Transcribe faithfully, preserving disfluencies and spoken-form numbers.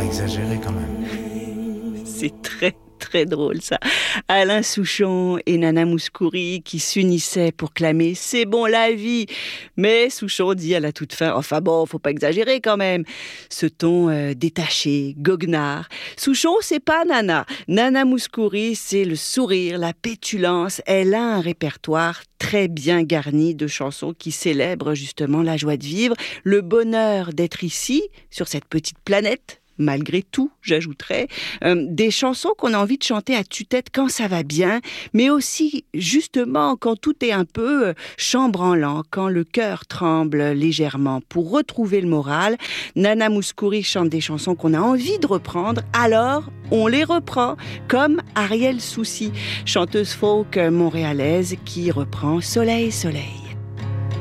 exagérer quand même. C'est très très drôle ça. Alain Souchon et Nana Mouskouri qui s'unissaient pour clamer « C'est bon la vie !» Mais Souchon dit à la toute fin « Enfin bon, faut pas exagérer quand même !» Ce ton euh, détaché, goguenard. Souchon, c'est pas Nana. Nana Mouskouri, c'est le sourire, la pétulance. Elle a un répertoire très bien garni de chansons qui célèbrent justement la joie de vivre, le bonheur d'être ici, sur cette petite planète. Malgré tout, j'ajouterais, euh, des chansons qu'on a envie de chanter à tue-tête quand ça va bien, mais aussi justement quand tout est un peu euh, chambranlant, quand le cœur tremble légèrement. Pour retrouver le moral, Nana Mouskouri chante des chansons qu'on a envie de reprendre, alors on les reprend, comme Ariel Soucy, chanteuse folk montréalaise qui reprend Soleil, Soleil.